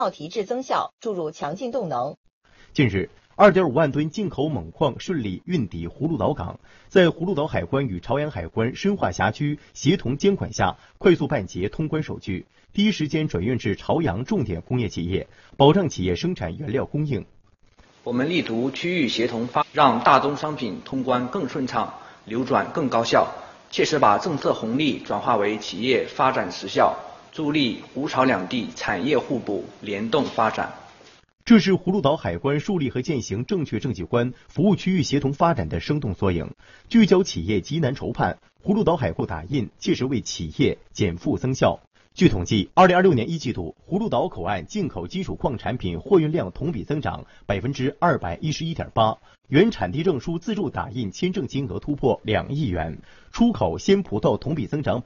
提质增效，注入强劲动能。 近日，2.5万吨进口锰矿顺利运抵葫芦岛港，在葫芦岛海关与朝阳海关深化辖区协同监管下，快速办结通关手续，第一时间转运至朝阳重点工业企业，保障企业生产原料供应。 我们力图区域协同让大宗商品通关更顺畅，流转更高效，切实把政策红利转化为企业发展实效，助力沪朝两地产业互补联动发展。 这是葫芦岛海关树立和践行正确政绩观、服务区域协同发展的生动缩影，聚焦企业急难筹盼，葫芦岛海关打印切实为企业减负增效。据统计，2026年1季度，葫芦岛口岸进口基础矿产品货运量同比增长211.8%，原产地证书自助打印签证金额突破2亿元，出口鲜葡萄同比增长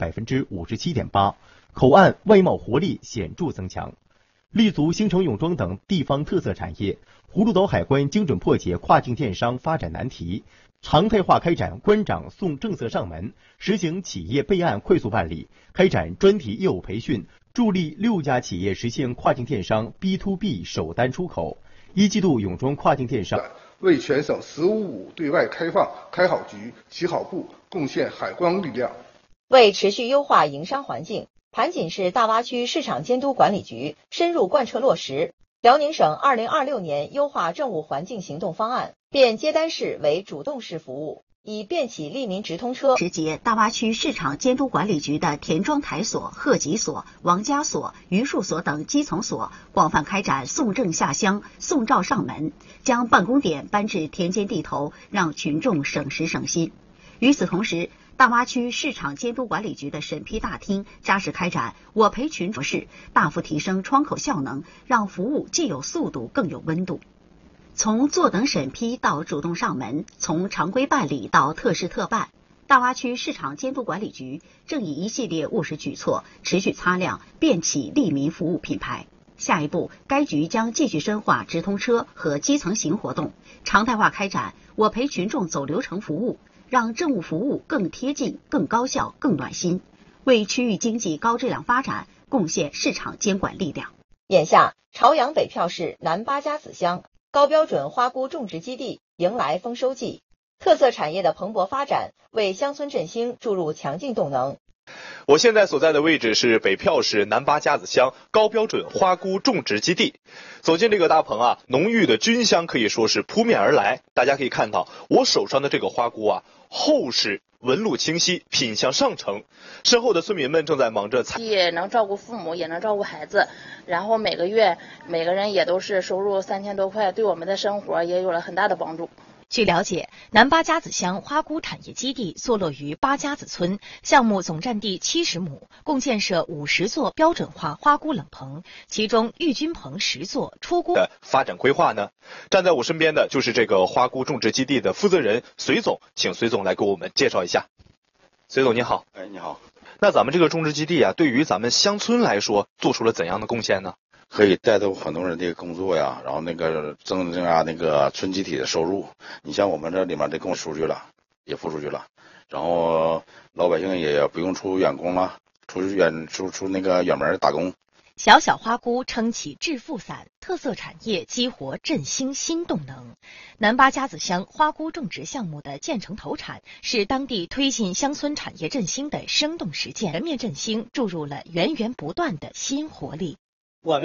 57.8%，口岸外贸活力显著增强。立足新城永庄等地方特色产业，葫芦岛海关精准破解跨境电商发展难题，常态化开展关长送政策上门，实行企业备案快速办理，开展专题业务培训，助力6家企业实现跨境电商 B2B 首单出口。1季度永庄跨境电商为全省“15+5”对外开放开好局、起好步，贡献海关力量。 为持续优化营商环境，盘锦市大洼区市场监督管理局深入贯彻落实辽宁省2026年优化政务环境行动方案，变接单式为主动式服务，以便起利民直通车。 直接大洼区市场监督管理局的田庄台所、贺集所、王家所、榆树所等基层所广泛开展送证下乡、送照上门，将办公点搬至田间地头，让群众省时省心。与此同时，大洼区市场监督管理局的审批大厅扎实开展我陪群模式，大幅提升窗口效能，让服务既有速度更有温度。从坐等审批到主动上门，从常规办理到特事特办，大洼区市场监督管理局正以一系列务实举措持续擦亮便企利民服务品牌。下一步，该局将继续深化直通车和基层型活动，常态化开展我陪群众走流程服务，让政务服务更贴近、更高效、更暖心，为区域经济高质量发展贡献市场监管力量。 眼下，朝阳北票市南八家子乡高标准花菇种植基地迎来丰收季，特色产业的蓬勃发展为乡村振兴注入强劲动能。 我现在所在的位置是北票市南八家子乡高标准花菇种植基地。走进这个大棚啊，浓郁的菌香可以说是扑面而来。大家可以看到我手上的这个花菇啊，厚实纹路清晰，品相上乘。身后的村民们正在忙着采， 也能照顾父母，也能照顾孩子，然后每个月每个人也都是收入3000多块，对我们的生活也有了很大的帮助。 据了解，南八家子乡花菇产业基地坐落于八家子村，项目总占地70亩，共建设50座标准化花菇冷棚，其中育菌棚10座，出菇的发展规划呢？站在我身边的就是这个花菇种植基地的负责人隋总，请隋总来给我们介绍一下。隋总你好。 你好。 那咱们这个种植基地啊，对于咱们乡村来说，做出了怎样的贡献呢？ 可以带动很多人的工作呀，然后增加村集体的收入。你像我们这里面的供出去了，也付出去了，然后老百姓也不用出远工了，出远门打工。 小小花菇撑起致富伞，特色产业激活振兴新动能。南八家子乡花菇种植项目的建成投产，是当地推进乡村产业振兴的生动实践，全面振兴注入了源源不断的新活力。